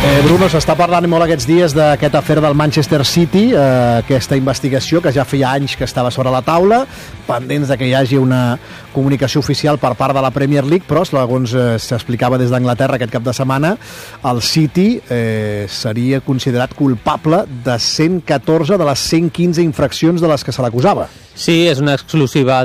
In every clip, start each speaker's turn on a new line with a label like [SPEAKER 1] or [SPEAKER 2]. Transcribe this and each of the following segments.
[SPEAKER 1] Bruno, s'està parlant molt aquests dies d'aquest afer del Manchester City, aquesta investigació que ja feia anys que estava sobre la taula, pendents de que hi hagi una comunicació oficial per part de la Premier League, però segons s'explicava des d'Anglaterra aquest cap de setmana, el City seria considerat culpable de 114 de les 115 infraccions de les que se l'acusava.
[SPEAKER 2] Sí, és una exclusiva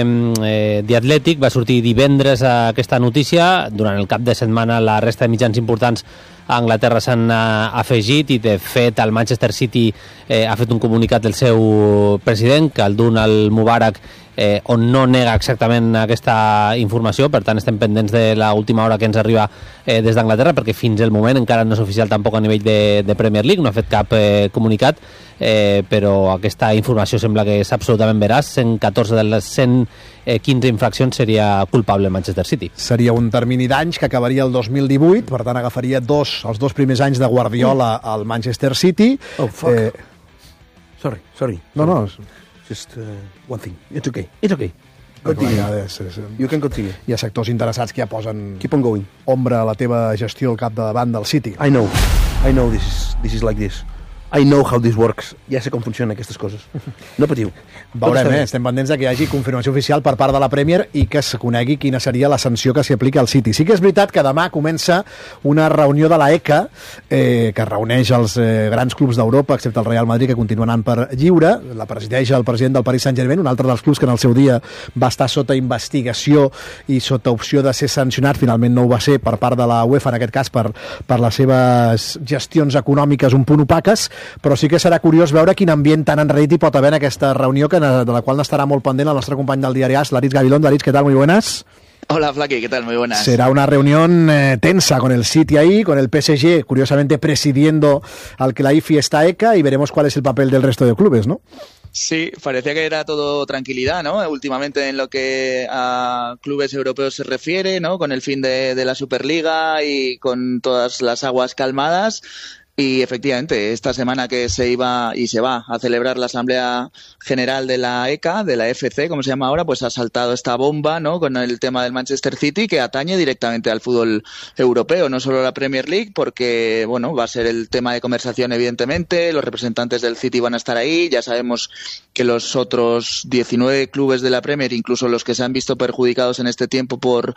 [SPEAKER 2] de The Athletic, va sortir divendres aquesta notícia. Durant el cap de setmana la resta de mitjans importants a Anglaterra s'han afegit i de fet el Manchester City ha fet un comunicat del seu president, que el Donald Mubarak, on no nega exactament aquesta informació. Per tant estem pendents de l'última hora que ens arriba des d'Anglaterra, perquè fins al moment encara no és oficial tampoc a nivell de Premier League, no ha fet cap comunicat, però aquesta informació sembla que és absolutament veraç. 114 de les 115 infraccions seria culpable el Manchester City. Seria
[SPEAKER 1] un termini d'anys que acabaria el 2018, per tant agafaria els dos primers anys de Guardiola al Manchester City.
[SPEAKER 3] Oh, fuck. Sorry.
[SPEAKER 1] No.
[SPEAKER 3] Just one thing. It's okay. Continue. You can continue.
[SPEAKER 1] Hi ha sectors interessats que ja posen
[SPEAKER 3] Keep on going.
[SPEAKER 1] ombra a la teva gestió al capdavant del City.
[SPEAKER 3] I know this is like this. I know how this works. Ja sé com funcionen aquestes coses. No patiu.
[SPEAKER 1] Veurem, estem pendents de que hi hagi confirmació oficial per part de la Premier i que es conegui quina seria la sanció que s'hi aplica al City. Sí que és veritat que demà comença una reunió de la ECA que reuneix els grans clubs d'Europa, excepte el Real Madrid, que continua anant per lliure. La presideix el president del Paris Saint-Germain, un altre dels clubs que en el seu dia va estar sota investigació i sota opció de ser sancionat. Finalment no ho va ser per part de la UEFA, en aquest cas per les seves gestions econòmiques un punt opaques, però sí que serà curiós veure quin ambient tan enraït hi pot haver en aquesta reunió, de la qual n'estarà molt pendent el nostre company del diari AS, Laritz Gavilón. Laritz, ¿qué tal? Muy buenas.
[SPEAKER 4] Hola, Flaqui, ¿qué tal? Muy buenas.
[SPEAKER 1] Será una reunión tensa con el City ahí, con el PSG, curiosamente presidiendo al que la IFI está ECA, y veremos cuál es el papel del resto de clubes, ¿no?
[SPEAKER 4] Sí, parecía que era todo tranquilidad, ¿no? Últimamente en lo que a clubes europeos se refiere, ¿no? Con el fin de la Superliga y con todas las aguas calmadas. Y efectivamente, esta semana que se iba y se va a celebrar la Asamblea General de la ECA, de la FC, como se llama ahora, pues ha saltado esta bomba, ¿no? Con el tema del Manchester City, que atañe directamente al fútbol europeo, no solo a la Premier League, porque, bueno, va a ser el tema de conversación, evidentemente. Los representantes del City van a estar ahí. Ya sabemos que los otros 19 clubes de la Premier, incluso los que se han visto perjudicados en este tiempo por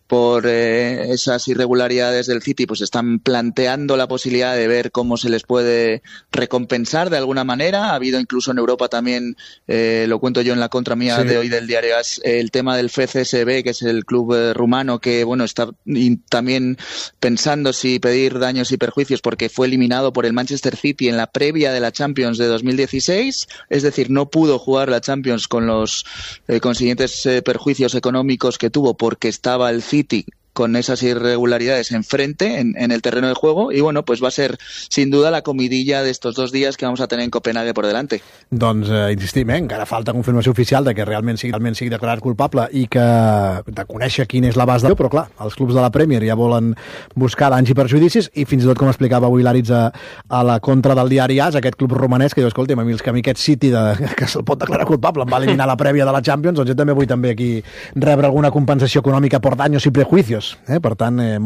[SPEAKER 4] esas irregularidades del City, pues están planteando la posibilidad de ver cómo se les puede recompensar de alguna manera. Ha habido incluso en Europa también, lo cuento yo en la contra mía de hoy del diario AS, el tema del FCSB, que es el club rumano, que bueno, está también pensando si pedir daños y perjuicios porque fue eliminado por el Manchester City en la previa de la Champions de 2016, es decir, no pudo jugar la Champions con los consiguientes perjuicios económicos que tuvo porque estaba el City con esas irregularidades enfrente en el terreno de juego, i bueno, pues va a ser sin duda la comidilla de estos 2 días que vamos a tener en Copenhague por delante.
[SPEAKER 1] Doncs insistim, encara falta confirmació oficial de que realment sigui declarat culpable i que de conèixer quin és l'abast de... Però clar, els clubs de la Premier ja volen buscar danys i perjudicis i fins i tot, com explicava avui Laritz a la contra del diari AS, aquest club romanès que diu, escolta'm, a mi aquest City que se'l pot declarar culpable em va eliminar la prèvia de la Champions, doncs jo també vull aquí rebre alguna compensació econòmica per daños i prejuicios. Per tant,